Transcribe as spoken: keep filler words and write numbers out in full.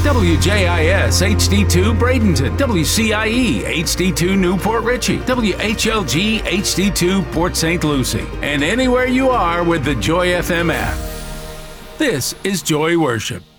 W J I S H D two Bradenton, W C I E H D two Newport Richey, W H L G H D two Port Saint Lucie, and anywhere you are with the Joy F M app. This is Joy Worship.